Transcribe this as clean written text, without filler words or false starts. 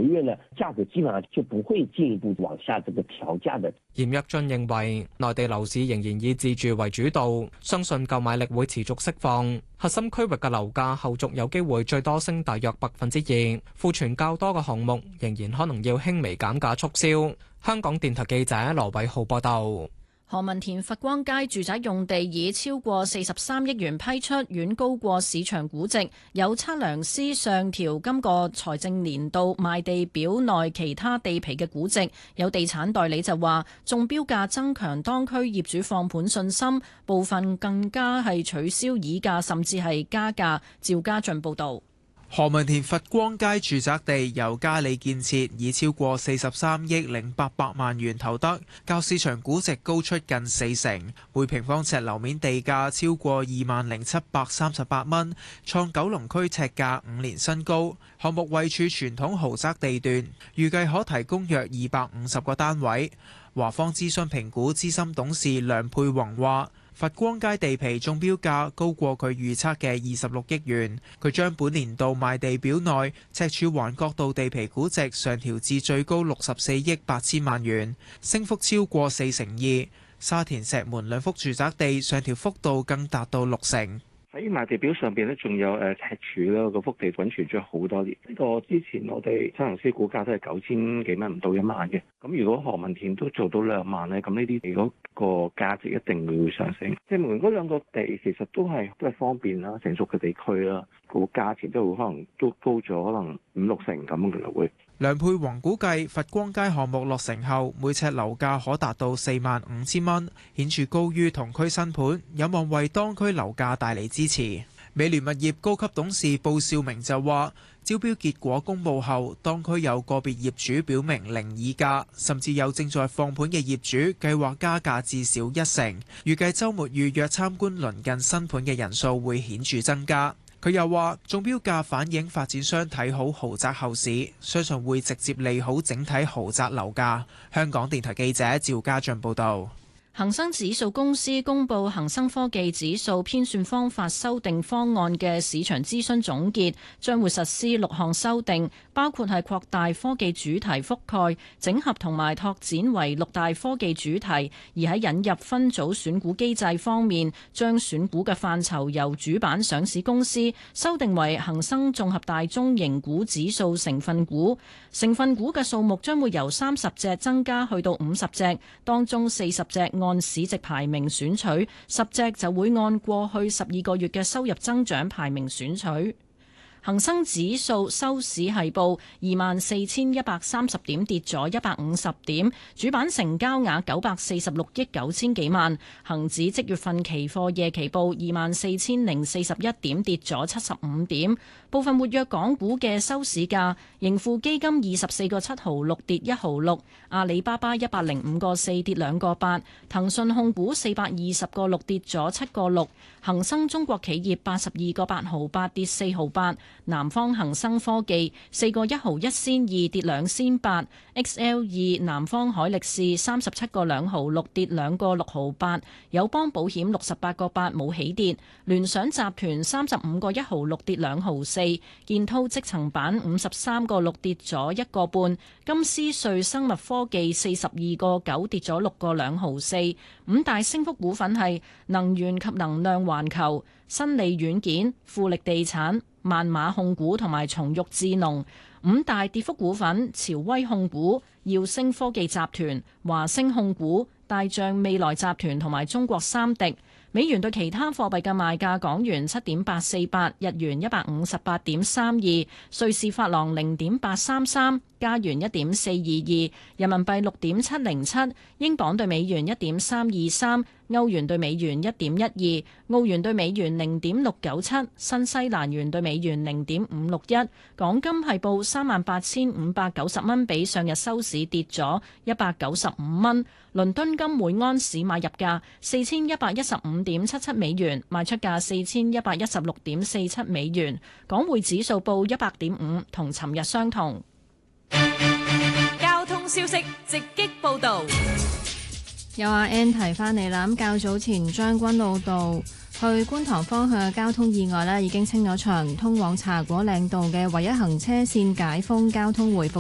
月呢，價格基本上就不會進一步往下這個調價的。 嚴躍進認為，內地樓市仍然以自住為主導，相信購買力會持續釋放。核心區域嘅樓價後續有機會最多升大約2%，庫存較多嘅項目仍然可能要輕微減價促銷。香港電台記者羅偉浩報道。 何文田佛光街住宅用地以超過43億元批出，遠高過市場估值。有測量師上調今個財政年度賣地表內其他地皮嘅估值。有地產代理就話，中標價增強當區業主放盤信心，部分更加係取消議價，甚至係加價。趙家俊報導。 何文田佛光街住宅地由嘉里建設，以超過43億0800萬元投得，較市場估值高出近40%，每平方尺樓面地價超過20738蚊，創九龍區尺價5年新高。項目位處傳統豪宅地段，預計可提供約250個單位。華方諮詢評估資深董事梁佩宏話，佛光街地皮中標價高過佢預測嘅26億元，佢將本年度賣地表內赤柱環角道地皮估值上調至最高64億8千萬元，升幅超過42%。沙田石門兩幅住宅地上調幅度更達到60%。 喺賣地表上邊咧，仲有赤柱啦，個幅地滾存咗好多年。呢個之前我哋測量師估價都係9000幾蚊，唔到1萬嘅。咁如果何文田都做到2萬咧，咁呢啲地嗰個價值一定會上升。即係無論嗰兩個地其實都係方便啦，成熟嘅地區啦，個價錢都會可能都高咗，可能5-6成咁嘅啦會。 梁佩宏估計佛光街項目落成後，每尺樓價可達到45000蚊，顯著高於同區新盤，有望為當區樓價帶嚟支持。美聯物業高級董事布少明就話，招標結果公佈後，當區有個別業主表明零議價，甚至有正在放盤嘅業主計劃加價至少1成。預計週末預約參觀鄰近新盤嘅人數會顯著增加。佢又話，中標價反映發展商睇好豪宅後市，相信會直接利好整體豪宅樓價。香港電台記者趙家俊報導。 恒生指數公司公布恒生科技指數編算方法修訂方案嘅市場諮詢總結，將會實施6項修訂，包括係擴大科技主題覆蓋、整合同埋拓展為6大科技主題，而喺引入分組選股機制方面，將選股嘅範疇由主板上市公司修訂為恒生綜合大中型股指數成分股，成分股嘅數目將會由30隻增加去到50隻，當中40隻按市值排名選取，10隻就會按過去12個月嘅收入增長排名選取。恒生指數收市係報24,130點，跌咗150點。主板成交額946億9千幾萬。恒指即月份期貨夜期報24,041點，跌咗75點。部分活躍港股嘅收市價：盈富基金24個7毫6跌1毫6，阿里巴巴105個4跌2個8，騰訊控股420個6跌咗7個6，恒生中國企業82個8毫8跌4毫8。南方恒生科技4個1毫1仙2跌2仙8 ，XL2 南方海力士37個2毫6跌2個6毫8，友邦保險68個8冇起跌，聯想集團35個1毫6跌2毫4，建滔積層板53個6跌咗1個半，金絲瑞生物科技42個9跌咗6個2毫4。五大升幅股份係能源及能量環球、新利軟件、富力地產、萬馬控股同埋松玉智農。五大跌幅股份：潮威控股、耀星科技集團、華星控股、大象未來集團同埋中國三迪。美元對其他貨幣嘅賣價：港元7.848，日元158.32，瑞士法郎0.833，加元1.422，人民幣6.707，英鎊對美元1.323，歐元對美元1.12，澳元對美元0.697，新西蘭元對美元0.561。港金係報38,590蚊，比上日收市跌咗195蚊。倫敦金每安士買入價4115.77美元，賣出價4116.47美元。港匯指數報100.5，同尋日相同。 交通消息直擊報道。 有阿 N 提翻你啦，咁較早前將軍澳道去觀塘方向嘅交通意外咧，已經清咗場，通往茶果嶺道嘅唯一行車線解封，交通回復